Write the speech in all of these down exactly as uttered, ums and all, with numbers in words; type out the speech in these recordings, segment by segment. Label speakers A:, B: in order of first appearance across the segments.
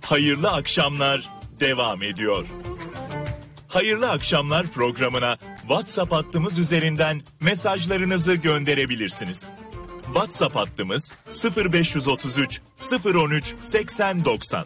A: Hayırlı akşamlar devam ediyor. Hayırlı akşamlar programına WhatsApp hattımız üzerinden mesajlarınızı gönderebilirsiniz. WhatsApp hattımız sıfır beş otuz üç sıfır on üç seksen doksan.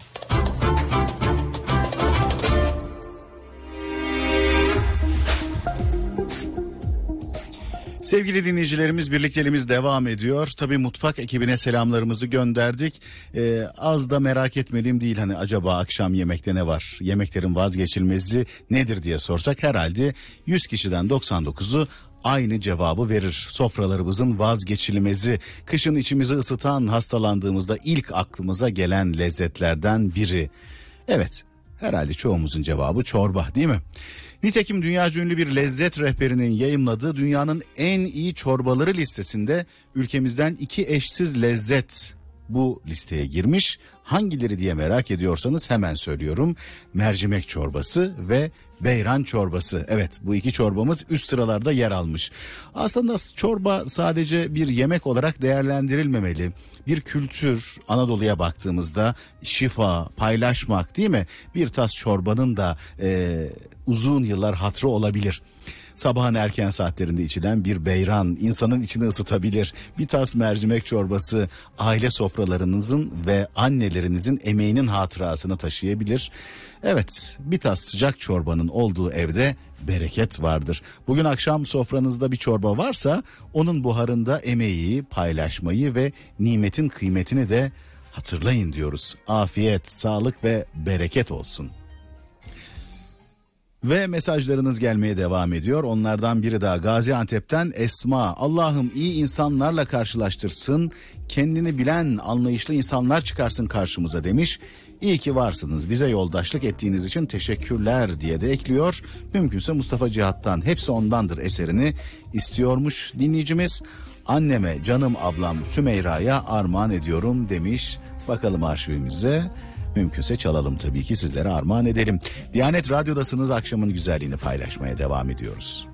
B: Sevgili dinleyicilerimiz, birlikteliğimiz devam ediyor. Tabii mutfak ekibine selamlarımızı gönderdik. Ee, az da merak etmediğim değil, hani acaba akşam yemekte ne var? Yemeklerin vazgeçilmezi nedir diye sorsak herhalde yüz kişiden doksan dokuzu aynı cevabı verir. Sofralarımızın vazgeçilmezi, kışın içimizi ısıtan, hastalandığımızda ilk aklımıza gelen lezzetlerden biri. Evet, herhalde çoğumuzun cevabı çorba, değil mi? Nitekim dünyaca ünlü bir lezzet rehberinin yayımladığı dünyanın en iyi çorbaları listesinde ülkemizden iki eşsiz lezzet bu listeye girmiş. Hangileri diye merak ediyorsanız hemen söylüyorum. Mercimek çorbası ve beyran çorbası. Evet, bu iki çorbamız üst sıralarda yer almış. Aslında çorba sadece bir yemek olarak değerlendirilmemeli. Bir kültür, Anadolu'ya baktığımızda şifa, paylaşmak, değil mi? Bir tas çorbanın da e, uzun yıllar hatırı olabilir. Sabahın erken saatlerinde içilen bir beyran insanın içini ısıtabilir. Bir tas mercimek çorbası aile sofralarınızın ve annelerinizin emeğinin hatırasını taşıyabilir. Evet, bir tas sıcak çorbanın olduğu evde bereket vardır. Bugün akşam sofranızda bir çorba varsa onun buharında emeği, paylaşmayı ve nimetin kıymetini de hatırlayın diyoruz. Afiyet, sağlık ve bereket olsun. Ve mesajlarınız gelmeye devam ediyor. Onlardan biri daha Gaziantep'ten Esma. Allah'ım iyi insanlarla karşılaştırsın, kendini bilen, anlayışlı insanlar çıkarsın karşımıza demiş. İyi ki varsınız, bize yoldaşlık ettiğiniz için teşekkürler diye de ekliyor. Mümkünse Mustafa Cihat'tan, hepsi ondandır eserini istiyormuş dinleyicimiz. Anneme, canım ablam Sümeyra'ya armağan ediyorum demiş. Bakalım arşivimize. Mümkünse çalalım tabii ki, sizlere armağan edelim. Diyanet Radyo'dasınız, akşamın güzelliğini paylaşmaya devam ediyoruz.